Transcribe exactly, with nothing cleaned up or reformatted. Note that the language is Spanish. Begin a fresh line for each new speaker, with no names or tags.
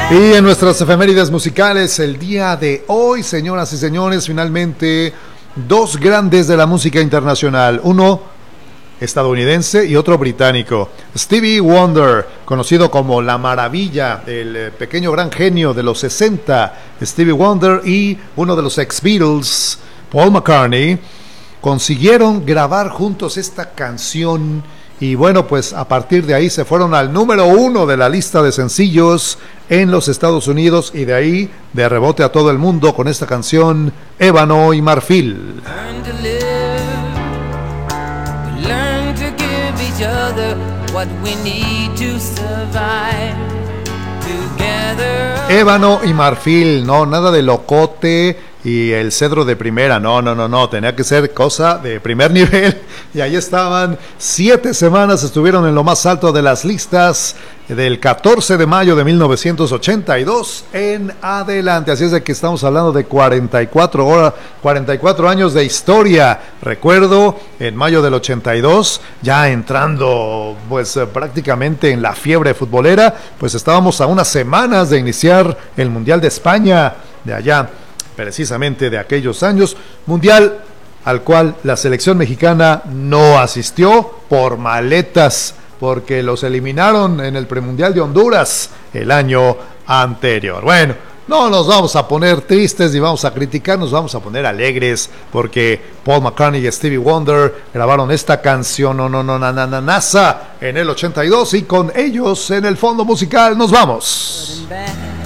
Y en nuestras efemérides musicales, el día de hoy, señoras y señores, finalmente dos grandes de la música internacional, uno estadounidense y otro británico. Stevie Wonder, conocido como la maravilla, el pequeño gran genio de los sesenta, Stevie Wonder, y uno de los ex-Beatles, Paul McCartney, consiguieron grabar juntos esta canción. Y bueno, pues a partir de ahí se fueron al número uno de la lista de sencillos en los Estados Unidos, y de ahí de rebote a todo el mundo con esta canción, Ébano y Marfil. Ébano y Marfil, no, nada de locote y el cedro de primera, no, no, no, no, tenía que ser cosa de primer nivel, y ahí estaban, siete semanas estuvieron en lo más alto de las listas, del catorce de mayo de mil novecientos ochenta y dos en adelante, así es de que estamos hablando de cuarenta y cuatro horas, cuarenta y cuatro años de historia. Recuerdo, en mayo del ochenta y dos, ya entrando pues prácticamente en la fiebre futbolera, pues estábamos a unas semanas de iniciar el Mundial de España, de allá, precisamente de aquellos años, mundial al cual la selección mexicana no asistió por maletas, porque los eliminaron en el premundial de Honduras el año anterior. Bueno, no nos vamos a poner tristes ni vamos a criticar, nos vamos a poner alegres, porque Paul McCartney y Stevie Wonder grabaron esta canción, no, no, no, na, na, na, NASA, en el ochenta y dos, y con ellos en el fondo musical nos vamos.